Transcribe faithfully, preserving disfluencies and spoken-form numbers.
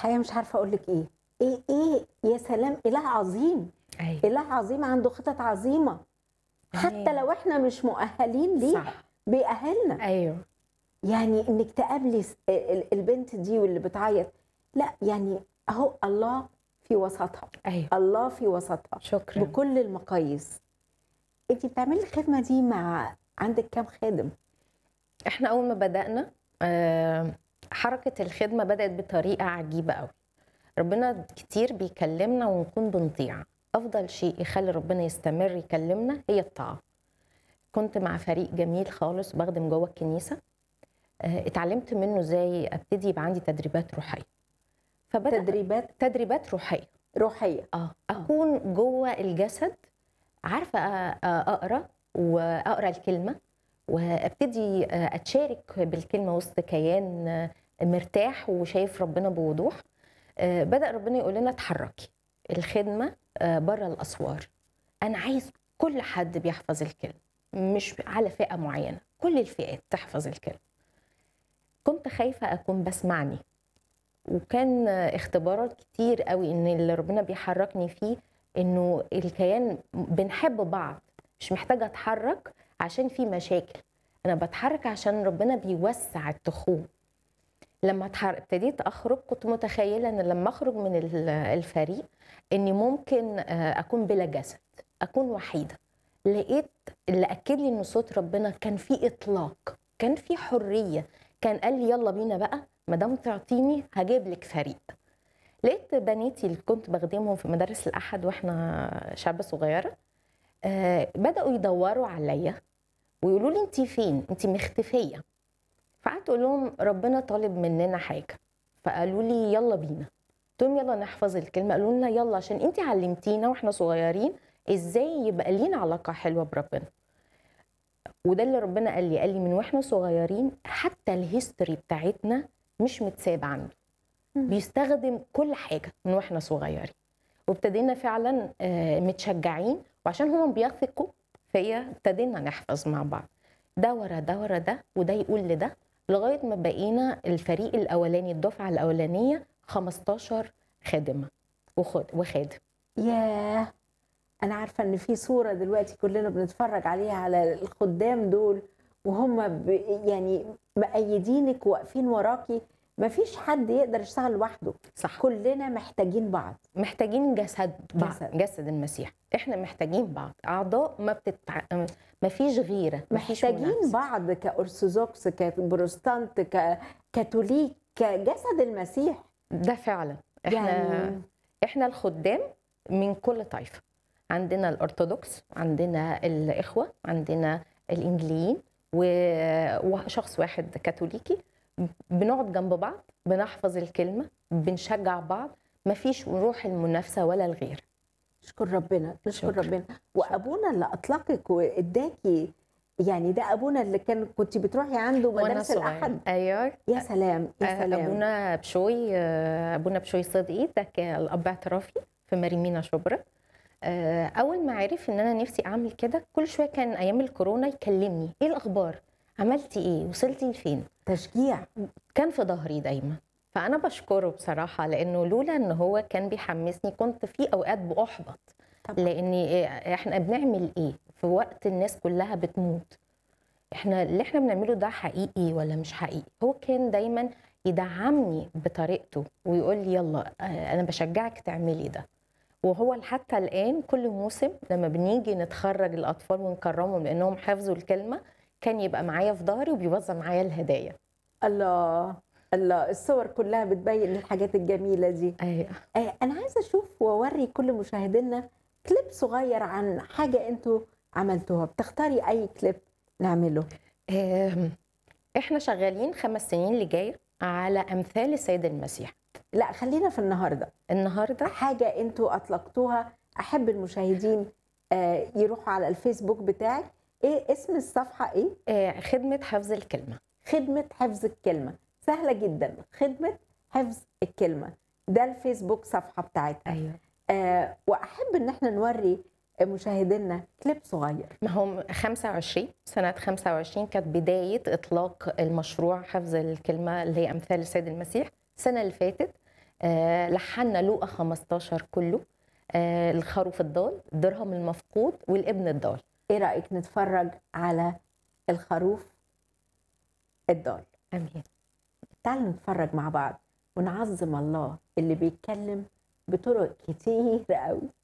الحقيقة مش عارفة أقول لِك إيه، إيه إيه يا سلام إله عظيم، أيوه. إله عظيم عنده خطط عظيمة، حتى أيوه. لو إحنا مش مؤهلين ليها صح. بيأهلنا. أيوه. يعني إنِّك تقابلي س ال البنت دي واللي بتعيط، لأ يعني أهو الله في وسطها، أيوه. الله في وسطها شكرًا. بكل المقاييس. أنتِ بتعملي الخدمة دي مع عندِك كام خادم؟ إحنا أول ما بدأنا آآ حركة الخدمة بدأت بطريقة عجيبة أوي. ربنا كتير بيكلمنا ونكون بنطيع، أفضل شيء يخلّي ربنا يستمر يكلمنا هي الطاعة. كنت مع فريق جميل خالص باخدم جوّه الكنيسة، آآ اتعلمت منه إزاي أبتدي يبقى عندي تدريبات روحية. فبدأ تدريبات تدريبات روحية. روحية. آه، أكون جوّه الجسد عارفة أ أقرا وأقرا الكلمة، وأبتدي أ أتشارك بالكلمة وسط كيان مرتاح وشايف ربنا بوضوح. آآ بدأ ربنا يقول لنا اتحركي، الخدمة آآ برّه الأسوار. أنا عايز كل حد بيحفظ الكلمة، مش على فئة معينة، كل الفئات تحفظ الكلمة. كنت خايفة أكون باسمعني، وكان اختبارات كتير أوي إن اللي ربنا بيحركني فيه إنه الكيان بنحب بعض، مش محتاجة أتحرك عشان في مشاكل، أنا باتحرك عشان ربنا بيوسّع التخوم. لمّا اتحر ابتديت أخرج كنت متخيلة إن لمّا أخرج من ال الفريق إني ممكن آآ أكون بلا جسد، أكون وحيدة. لقيت اللي أكد لي إن صوت ربنا كان في إطلاق، كان في حرية، كان قال لي يالّا بينا بقى ما دام تعطيني هاجيب لِك فريق. لقيت بناتي اللي كنت باخدمهم في مدارس الأحد وإحنا شابة صغيرة، آآ بدأوا يدوّروا عليَّ ويقولوا لي أنتِ فين؟ أنتِ مختفية. فقعدت أقول لهم ربنا طالب مننا حاجة، فقالوا لي يالّا بينا. قُلت لهم يالّا نحفظ الكلمة، قالوا لنا يالّا عشان أنتِ علمتينا وإحنا صغيرين إزاي يبقى لينا علاقة حلوة بربنا. وده اللي ربنا قال لي، قال لي من وإحنا صغيرين حتى الhistory بتاعتنا مش متساب عنده. إمم. بيستخدم كل حاجة من وإحنا صغيرين. وابتدينا فعلًا آآ متشجعين وعشان هُم بيثقوا فيّا ابتدينا نحفظ مع بعض. ده ورا ده ورا ده وده يقول لده، لغاية ما بقينا الفريق الأولاني الدفعة الأولانية خمستاشر خادمة وخد وخادم. ياه! أنا عارفة إن في صورة دلوقتي كلنا بنتفرج عليها على الخدام دول وهُم ب يعني مأيدينِك وواقفين وراكِ، ما فيش حد يقدر يشتغل لوحده، صح. كلنا محتاجين بعض. محتاجين جسد بعض، جسد. جسد المسيح. إحنا محتاجين بعض، أعضاء ما بتتع ما فيش غيرة، ما فيش محتاجين منافسة. بعض كأرثوذكس، كبروتستانت، ككاثوليك، كجسد المسيح. ده فعلًا. إحنا يعني إحنا الخدام من كل طائفة. عندنا الأرثوذكس، عندنا الإخوة، عندنا الإنجيليين و وشخص واحد كاثوليكي. بنقعد جنب بعض، بنحفظ الكلمة، بنشجع بعض، ما فيش روح المنافسة ولا الغيرة. نشكر ربنا، نشكر شكرًا. ربنا. وأبونا اللي أطلقِك وإداكِ، يعني ده أبونا اللي كان كنتِ بتروحي عنده وأنا مدارس صغيرة. الأحد. أيوه. يا سلام، يا آآ سلام. أبونا بشوي أبونا بشوي صدقي ده كان الأب اعترافي في مريمينا شبرا. آآ أول ما عرف إن أنا نفسي أعمل كده كل شوية كان أيام الكورونا يكلمني، إيه الأخبار؟ عملتِ إيه؟ وصلتِ لفين؟ تشجيع. كان في ضهري دايمًا. فأنا باشكره بصراحة لإنه لولا إن هو كان بيحمسني كنت في أوقات بأحبط. طبعًا. لإني آآ إحنا بنعمل إيه في وقت الناس كلها بتموت؟ إحنا اللي إحنا بنعمله ده حقيقي والّا مش حقيقي؟ هو كان دايمًا يدعمني بطريقته ويقول لي يالّا آآ أنا باشجعِك تعملي ده. وهو حتى الآن كل موسم لمّا بنيجي نتخرّج الأطفال ونكرّمهم لإنهم حفظوا الكلمة، كان يبقى معايا في ضهري وبيوزّع معايا الهدايا. الله، الله، الصور كلها بتبين الحاجات الجميلة دي. أيوه. آآ أنا عايزة أشوف وأورّي كل مشاهدينا كليب صغير عن حاجة أنتم عملتوها، بتختاري أي كليب نعمله؟ آمم إحنا شغالين خمس سنين اللي جاية على أمثال السيد المسيح. لأ خلّينا في النهارده. النهارده حاجة أنتم أطلقتوها، أحب المشاهدين آآ يروحوا على الفيسبوك بتاعِك، إيه اسم الصفحة إيه؟ آآ خدمة حفظ الكلمة. خدمة حفظ الكلمة، سهلة جدًا، خدمة حفظ الكلمة، ده الفيسبوك صفحة بتاعتها. أيوه. آآ وأحب إن إحنا نورّي مشاهدينا كليب صغير. ما هو خمسة وعشرين سنة خمسة وعشرين كانت بداية إطلاق المشروع حفظ الكلمة اللي هي أمثال السيد المسيح. السنة اللي فاتت آه، لحنا لوقا خمستاشر كله، آه، الخروف الضال، الدرهم المفقود، والابن الضال. ايه رايك نتفرج على الخروف الضال؟ امين. تعالوا نتفرج مع بعض ونعظم الله اللي بيتكلم بطرق كتير قوي.